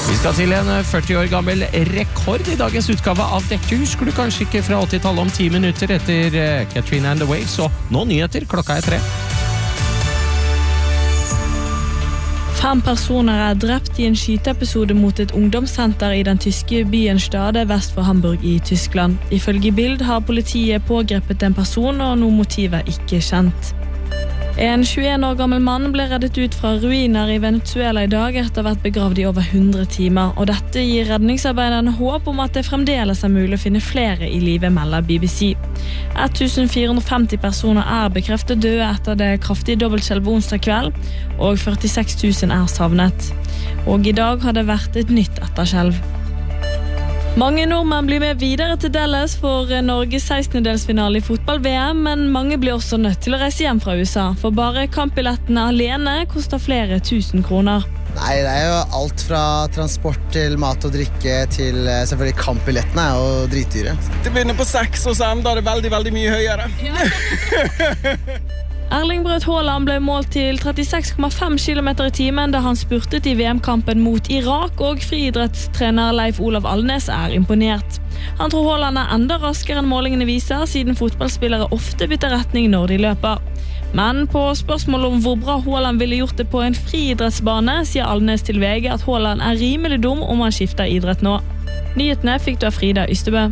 Vi skal til en 40 år gammel rekord I dagens utgave av dette. Husker du kanskje ikke fra 80-tallet om 10 minutter etter Katrina and the Waves, og nå nyheter, klokka 3. 5 personer drept I en skyteepisode mot et ungdomssenter I den tyske byen Stade vest for Hamburg I Tyskland. Ifølge Bild har politiet pågrepet en person, og noe motivet ikke kjent. En 21 år gammel mann ble reddet ut fra ruiner I Venezuela I dag etter å ha vært begravd I over 100 timer, og dette gir redningsarbeiderne håp om at det fremdeles mulig å finne flere I livet, melder BBC. 1450 personer bekreftet døde etter det kraftige dobbeltskjelvet onsdag kveld, og 46 000 savnet. Og I dag har det vært et nytt etterskjelv. Mange nordmenn blir med videre til Dallas for Norges 16-delsfinale I fotball-VM, men mange blir også nødt til å reise hjem fra USA, for bare kampbillettene alene koster flere tusen kroner. Nei, det jo alt fra transport til mat og drikke til selvfølgelig kampbillettene og dritdyre. Det begynner på 6, og så ender det veldig, veldig mye høyere. Erling Braut Haaland ble målt til 36,5 km I timen da han spurtet I VM-kampen mot Irak, og friidrettstrener Leif Olav Alnes imponert. Han tror Haaland enda raskere enn målingene viser, siden fotballspillere ofte bytter retning når de løper. Men på spørsmål om hvor bra Haaland ville gjort det på en friidrettsbane, sier Alnes til VG at Haaland rimelig dum om han skifter idrett nå. Nyhetene fikk du av Frida Ystebø.